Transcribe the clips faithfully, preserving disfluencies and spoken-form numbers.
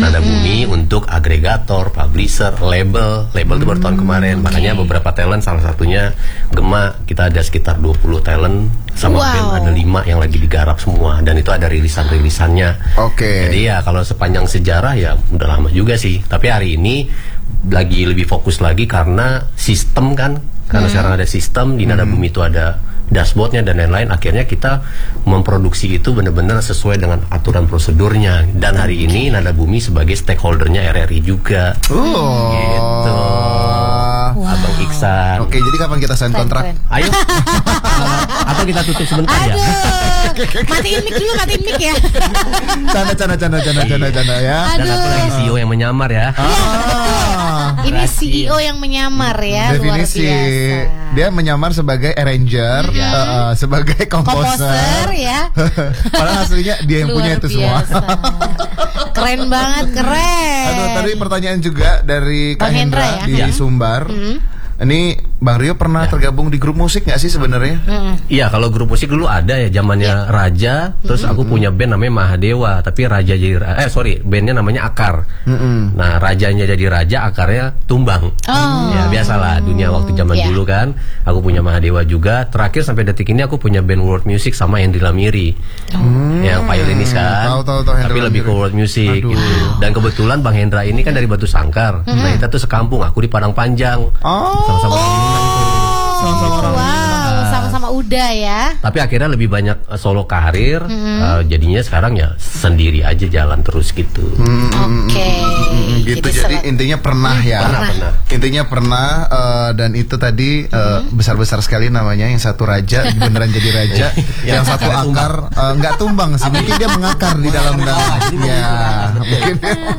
Nada Bumi untuk agregator, publisher, label. Label itu baru tahun kemarin. Makanya beberapa talent, salah satunya Gema, kita ada sekitar dua puluh talent. Sama Wow. band ada lima yang lagi digarap semua. Dan itu ada rilisan-rilisannya. Oke. Jadi ya kalau sepanjang sejarah ya udah lama juga sih. Tapi hari ini lagi lebih fokus lagi karena sistem kan. Karena sekarang ada sistem, di Nada Bumi itu ada dashboardnya dan lain-lain. Akhirnya kita memproduksi itu benar-benar sesuai dengan aturan prosedurnya. Dan hari ini Nada Bumi sebagai stakeholdernya R R I juga. Oh. Gitu. Abang Iksan. Oke, jadi kapan kita sign Keren, kontrak? keren. Ayo. Atau kita tutup sebentar ya. Aduh, matiin mic dulu, matiin mic ya. Canda, canda, canda, canda, canda, canda ya. Dan aku lagi C E O yang menyamar ya. Ah. Ini C E O yang menyamar ya, Definisi luar biasa. dia menyamar sebagai arranger, uh, uh, sebagai Komposer komposer. ya. Padahal aslinya dia yang punya Luar itu semua. biasa. Keren banget, keren. Aduh, tadi pertanyaan juga dari Kak Bang Hendra Hendra ya? di Iya. Sumbar. Ini Bang Rio pernah tergabung di grup musik nggak sih sebenarnya? Iya, kalau grup musik dulu ada ya zamannya Raja, terus aku punya band namanya Mahadewa, tapi Raja jadi eh sorry, bandnya namanya Akar. Nah, rajanya jadi raja, akarnya tumbang. Oh. Ya biasalah dunia waktu zaman Iya. dulu kan. Aku punya Mahadewa juga. Terakhir sampai detik ini aku punya band world music sama Hendri Lamiri. Yang violinis kan. Tahu, tahu, tahu, Hendri Tapi lebih ke Lamiri. world music Aduh. gitu. Dan kebetulan Bang Hendra ini kan dari Batu Sangkar. Nah, kita tuh sekampung, aku di Padang Panjang. Oh. Sama-sama orang Sama-sama orang Wow, sama-sama udah ya. Tapi akhirnya lebih banyak uh, solo karir, uh, jadinya sekarang ya sendiri aja jalan terus gitu. Oke. Mm, gitu jadi, seru. intinya pernah ya. Pernah, pernah. Intinya pernah uh, dan itu tadi uh, besar-besar sekali namanya. Yang satu raja beneran jadi raja, yang satu akarnya akar uh, nggak tumbang sih. Mungkin dia mengakar di dalam dalam. Ya, mungkin.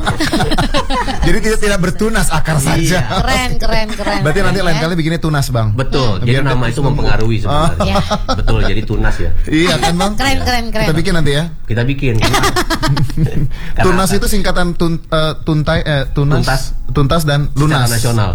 Jadi tidak tidak bertunas akar saja. Keren, keren, keren. Berarti nanti Keren lain ya. kali bikinnya tunas, Bang. Betul, Biar jadi nama dia itu mempengaruhi sebenarnya. Ya. Betul, jadi tunas ya. Iya kan, Bang? Keren, keren, keren. Kita bikin nanti ya. Kita bikin. Karena Tunas itu singkatan tun, eh, tuntai eh, tunas, Tuntas. tuntas dan lunas. Secara nasional.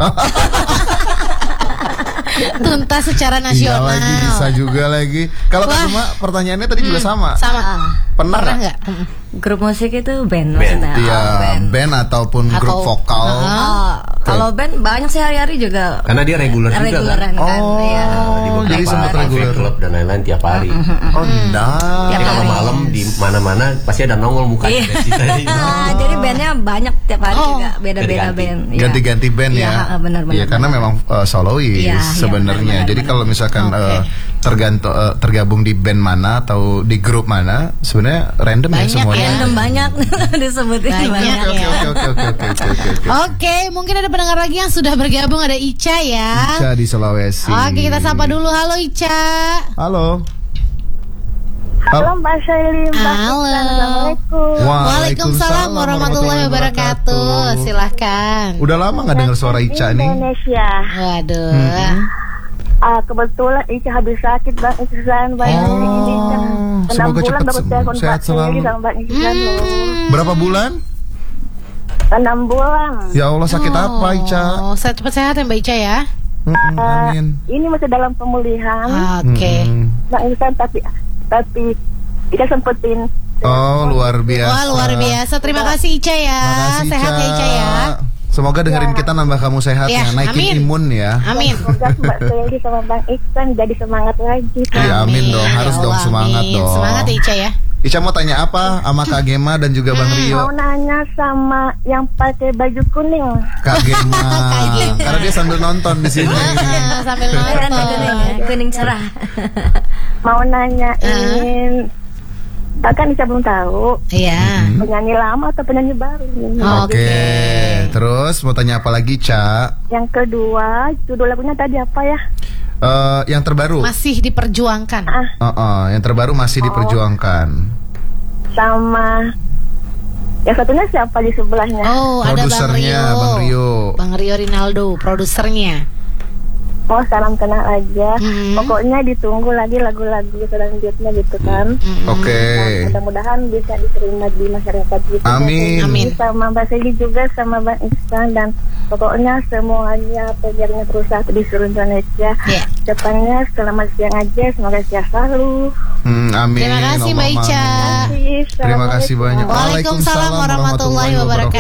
Tuntas secara Iya nasional. lagi, bisa juga lagi. Kalau Kak Wah. Suma pertanyaannya tadi juga sama. Sama. Pernah Pernah nggak? nggak? Grup musik itu band, Band. maksudnya. Iya, Oh, band. band ataupun Atau- grup vokal. Oh, kalau band banyak sih hari-hari juga. Karena dia reguler juga kan. Reguleran kan. Oh, Iya. Di beberapa jadi sempat cafe reguler. club dan lain-lain tiap hari. Oh, nah. Jadi kalau hari. malam di mana-mana pasti ada nongol mukanya. Iya. dari situ. Ah, jadi bandnya banyak tiap hari Oh. juga beda-beda Ganti-ganti. band. Iya. Ganti-ganti band Iya, ya. benar-benar. Iya, karena memang uh, solois Iya, iya, sebenarnya. benar-benar. Jadi kalau misalkan Oke. uh, tergantung uh, tergabung di band mana atau di grup mana, sebenarnya random Banyak ya semuanya. ya. Random banyak disebutin Banyak. banyak. Oke, oke, oke, oke, oke, oke, oke, oke. Oke, mungkin ada pendengar lagi yang sudah bergabung, ada Ica ya. Ica di Sulawesi. Oke, kita sapa dulu. Halo Ica. Halo. Halo Mbak Syaili, Mbak Halo. Iksan, Assalamualaikum. Waalaikumsalam warahmatullahi wabarakatuh. Silahkan. Udah lama nggak dengar suara Ica nih? Indonesia. Waduh. Ah, kebetulan Ica habis sakit Bang Iksan, Bang Oh, Iksan. Enam semoga bulan cepat baru sembuh. telepon Sehat Mbak Syaili selalu. sama Bang Iksan loh. Berapa bulan? Enam bulan. Ya Allah, sakit apa Ica? Oh, saya cepat sehat ya Mbak Ica ya. Mm-mm, Ah, amin. ini masih dalam pemulihan, Oke. Mm-mm. Bang Iksan, tapi tapi Ica sempetin. Oh, luar biasa. Wah, luar biasa. Terima kasih Ica ya. Makasih, Sehat ya Ica ya. Semoga dengerin kita nambah kamu sehat Ya, ya, naikin amin. imun ya. Amin. Semoga Mbak Syaili sama Bang Iksan jadi semangat lagi. Iya, amin dong. Harus Ya dong, Allah, semangat amin. dong. Semangat ya Ica ya. Ica mau tanya apa sama Kak Gema dan juga Bang Rio? Mau nanya sama yang pakai baju kuning. Kak Gema. Gema. Karena dia sambil nonton di sini. Ah, sambil Kan nonton. kuning, ya, kuning cerah. Mau nanyain, bahkan Ica belum tahu Iya. penyanyi lama atau penyanyi baru. Oke. Terus mau tanya apa lagi, Ca? Yang kedua, judul lagunya tadi apa ya? Eh, yang terbaru. Masih diperjuangkan. Ah, Oh, oh, yang terbaru masih diperjuangkan. sama yang satunya siapa di sebelahnya? Oh, ada Bang Produsernya, Rio. Bang Rio. Bang Rio Rinaldo, produsernya. Oh, salam kenal aja. Mm-hmm. Pokoknya ditunggu lagi lagu-lagu selanjutnya gitu kan. Oke. Nah, mudah-mudahan bisa diterima di masyarakat gitu. Amin. Amin. Sama Mbak Segi juga sama Bang Iksan dan pokoknya semuanya penyiarnya perusahaan di seluruh Indonesia. Iya. Depannya selamat siang aja, semoga sehat selalu. Hmm, amin. Terima kasih Mbak Allahumma Ica. amin. Terima kasih banyak. Waalaikumsalam warahmatullahi wabarakatuh.